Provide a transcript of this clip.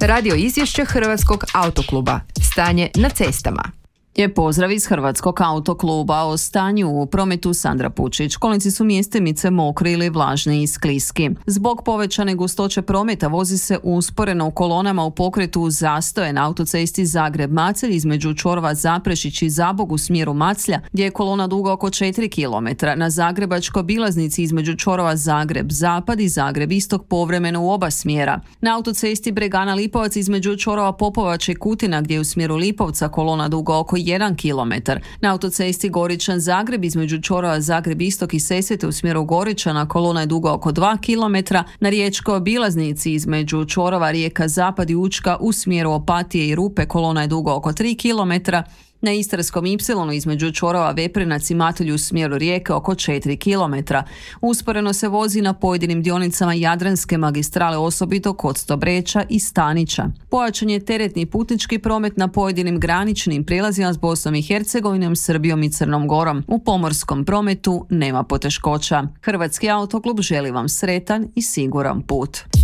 Radio izvješće Hrvatskog autokluba. Stanje na cestama. Je pozdrav iz Hrvatskog autokluba. O stanju u prometu Sandra Pučić. Kolnici su mjestimice mokri ili vlažni i skliski. Zbog povećane gustoće prometa vozi se usporeno u kolonama u pokretu zastoje na autocesti Zagreb-Macelj između čvorova Zaprešić i Zabog u smjeru Maclja, gdje je kolona duga oko 4 km. Na zagrebačkoj obilaznici između čvorova Zagreb-Zapad i Zagreb-Istok povremeno u oba smjera. Na autocesti Bregana-Lipovac između čvorova Popovača i Kutina, gdje je u smjeru Lipovca kolona duga oko 1 km. Na autocesti Goričan-Zagreb između čvorova Zagreb-Istok i Sesvete u smjeru Goričana kolona je duga oko 2 km. Na riječkoj obilaznici između čvorova Rijeka-Zapad i Učka u smjeru Opatije i Rupe kolona je duga oko 3 km. Na Istarskom Ipsilonu između čvorova Veprinac i Matulju u smjeru Rijeke oko 4 km. Usporeno se vozi na pojedinim dionicama Jadranske magistrale, osobito kod Stobreča i Stanića. Pojačan je teretni putnički promet na pojedinim graničnim prijelazima s Bosnom i Hercegovinom, Srbijom i Crnom Gorom. U pomorskom prometu nema poteškoća. Hrvatski autoklub želi vam sretan i siguran put.